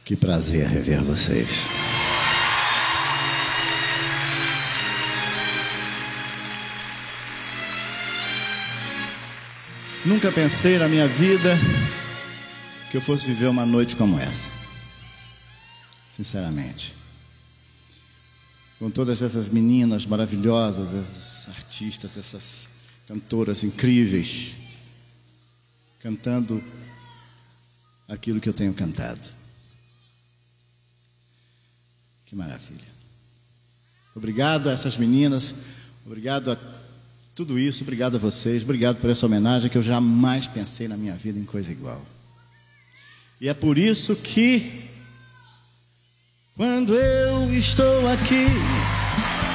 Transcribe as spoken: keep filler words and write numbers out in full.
Que prazer rever vocês. Nunca pensei na minha vida que eu fosse viver uma noite como essa. Sinceramente. Com todas essas meninas maravilhosas, essas artistas, essas cantoras incríveis, cantando aquilo que eu tenho cantado. Que maravilha. Obrigado a essas meninas, obrigado a tudo isso, obrigado a vocês, obrigado por essa homenagem que eu jamais pensei na minha vida em coisa igual. E é por isso que, quando eu estou aqui